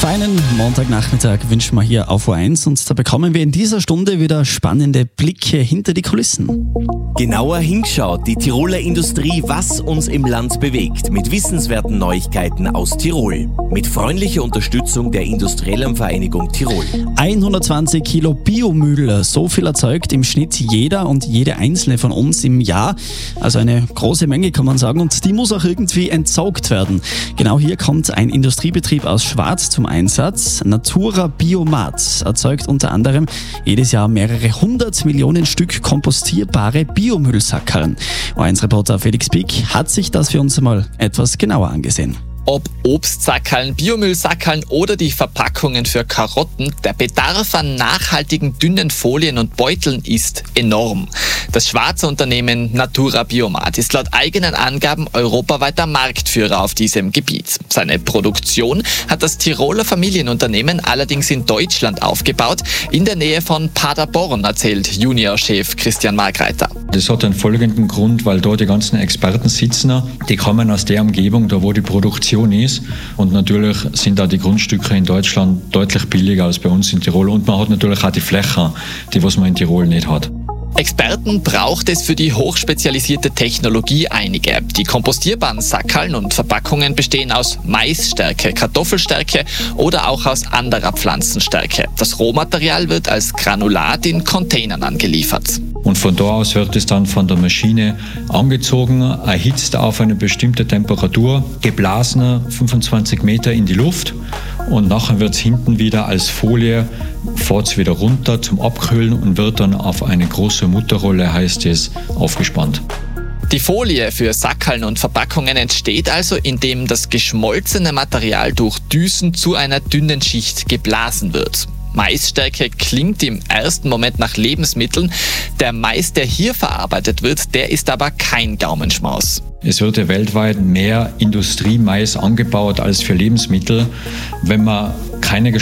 Feinen Montagnachmittag wünschen wir hier auf O1 und da bekommen wir in dieser Stunde wieder spannende Blicke hinter die Kulissen. Genauer hingeschaut, die Tiroler Industrie, was uns im Land bewegt, mit wissenswerten Neuigkeiten aus Tirol. Mit freundlicher Unterstützung der Industriellen Vereinigung Tirol. 120 Kilo Biomüll, so viel erzeugt im Schnitt jeder und jede einzelne von uns im Jahr. Also eine große Menge kann man sagen und die muss auch irgendwie entsorgt werden. Genau hier kommt ein Industriebetrieb aus Schwaz zum Einsatz. Natura Biomat erzeugt unter anderem jedes Jahr mehrere 100 Millionen Stück kompostierbare Biomüllsackerln. O1-Reporter Felix Pick hat sich das für uns mal etwas genauer angesehen. Ob Obstsackerln, Biomüllsackerln oder die Verpackungen für Karotten, der Bedarf an nachhaltigen dünnen Folien und Beuteln ist enorm. Das Schwarzer Unternehmen Natura Biomat ist laut eigenen Angaben europaweiter Marktführer auf diesem Gebiet. Seine Produktion hat das Tiroler Familienunternehmen allerdings in Deutschland aufgebaut, in der Nähe von Paderborn, erzählt Juniorchef Christian Margreiter. Das hat einen folgenden Grund, weil da die ganzen Experten sitzen, die kommen aus der Umgebung, da wo die Produktion ist. Und natürlich sind da die Grundstücke in Deutschland deutlich billiger als bei uns in Tirol. Und man hat natürlich auch die Flächen, die was man in Tirol nicht hat. Experten braucht es für die hochspezialisierte Technologie einige. Die kompostierbaren Sackerln und Verpackungen bestehen aus Maisstärke, Kartoffelstärke oder auch aus anderer Pflanzenstärke. Das Rohmaterial wird als Granulat in Containern angeliefert. Und von da aus wird es dann von der Maschine angezogen, erhitzt auf eine bestimmte Temperatur, geblasen 25 Meter in die Luft und nachher wird es hinten wieder als Folie, fährt es wieder runter zum Abkühlen und wird dann auf eine große Mutterrolle, heißt es, aufgespannt. Die Folie für Sackerln und Verpackungen entsteht also, indem das geschmolzene Material durch Düsen zu einer dünnen Schicht geblasen wird. Maisstärke klingt im ersten Moment nach Lebensmitteln. Der Mais, der hier verarbeitet wird, der ist aber kein Gaumenschmaus. Es wird ja weltweit mehr Industriemais angebaut als für Lebensmittel. Wenn man keine